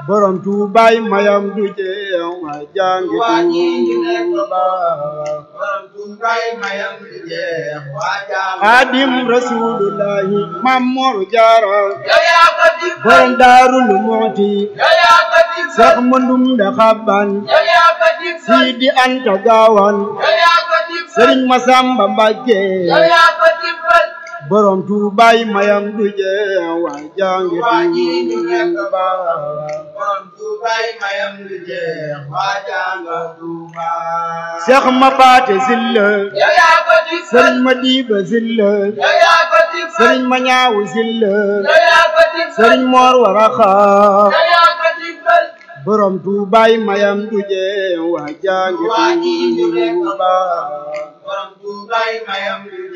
borom Tuubaay mayam du jeex waa jàngi Tuuba borom Tuubaay mayam du jeex waa jàngi Xaadim Rasulullahi Maam Mor Jaara yow yaa ko dimbal borom Daarul Muxti yow yaa ko dimbal Seex Mandum da Xaban yow yaa ko dimbal Sidi Anta Gaawan yow yaa ko dimbal Sëriñ Masamba Mbàkke yow yaa ko dimbal borom Tuubaay mayam du jeex waa jàngi Tuuba borom Tuubaay mayam du jeex waa jàngi Tuuba Seex ma Paate Silla yow yaa ko dimbal Sëriñ ma Diiba Silla yow yaa ko dimbal Sëriñ ma Ñaawu Silla yow yaa ko dimbal Sëriñ Moor Waraxa yow yaa ko dimbal borom Tuubaay mayam du jeex waa jàngi Tuuba borom Tuubaay mayam du